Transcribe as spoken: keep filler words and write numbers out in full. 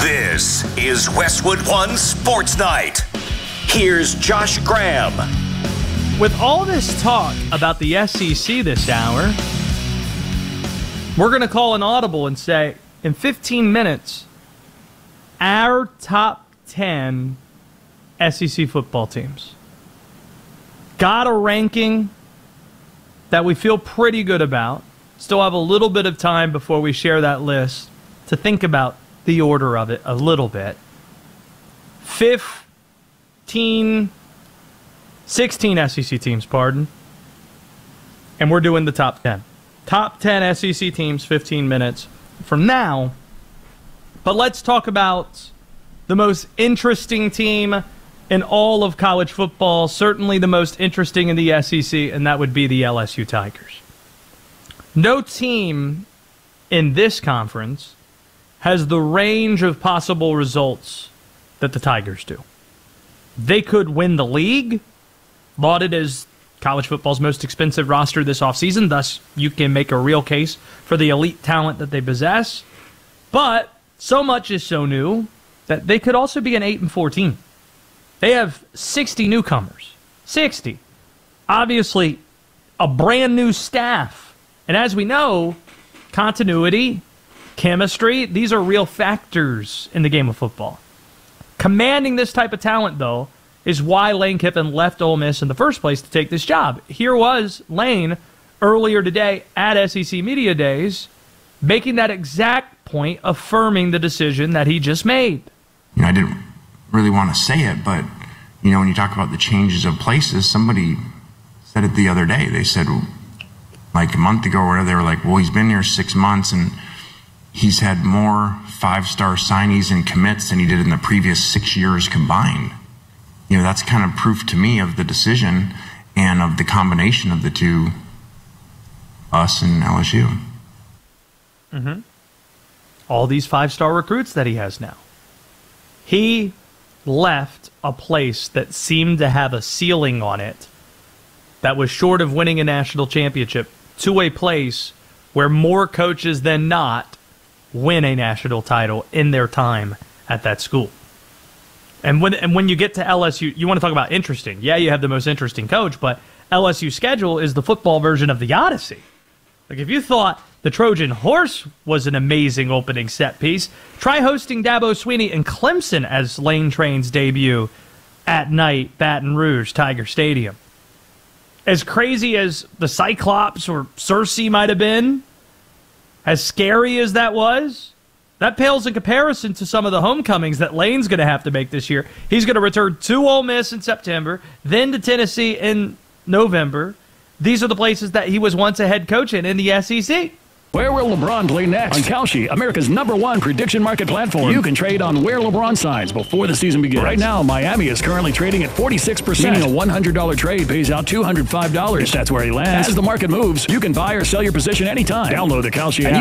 This is Westwood One Sports Night. Here's Josh Graham. With all this talk about the S E C this hour, we're going to call an audible and say, in fifteen minutes, our top ten S E C football teams. Got a ranking that we feel pretty good about. Still have a little bit of time before we share that list to think about the order of it a little bit. fifteen, sixteen S E C teams, pardon. And we're doing the top ten. Top ten S E C teams, fifteen minutes from now. But let's talk about the most interesting team in all of college football, certainly the most interesting in the S E C, and that would be the L S U Tigers. No team in this conference has the range of possible results that the Tigers do. They could win the league, lauded as college football's most expensive roster this offseason, thus you can make a real case for the elite talent that they possess. But so much is so new that they could also be an eight and fourteen. They have sixty newcomers. sixty. Obviously, a brand new staff. And as we know, continuity, chemistry, these are real factors in the game of football. Commanding this type of talent, though, is why Lane Kiffin left Ole Miss in the first place to take this job. Here was Lane earlier today at S E C Media Days, making that exact point, affirming the decision that he just made. You know, I didn't really want to say it, but, you know, when you talk about the changes of places, somebody said it the other day. They said, like a month ago or whatever, they were like, well, he's been here six months and he's had more five-star signees and commits than he did in the previous six years combined. You know, that's kind of proof to me of the decision and of the combination of the two, us and L S U. Mm-hmm. All these five-star recruits that he has now. He left a place that seemed to have a ceiling on it that was short of winning a national championship to a place where more coaches than not win a national title in their time at that school. And when and when you get to L S U, you want to talk about interesting. Yeah, you have the most interesting coach, but L S U's schedule is the football version of the Odyssey. Like, if you thought the Trojan Horse was an amazing opening set piece, try hosting Dabo Swinney and Clemson as Lane Train's debut at night, Baton Rouge, Tiger Stadium. As crazy as the Cyclops or Cersei might have been, as scary as that was, that pales in comparison to some of the homecomings that Lane's going to have to make this year. He's going to return to Ole Miss in September, then to Tennessee in November. These are the places that he was once a head coach in in the S E C. Where will LeBron play next? On Kalshi, America's number one prediction market platform. You can trade on where LeBron signs before the season begins. Right now, Miami is currently trading at forty-six percent, meaning a one hundred dollars trade pays out two hundred five dollars if that's where he lands. As the market moves, you can buy or sell your position anytime. Download the Kalshi app.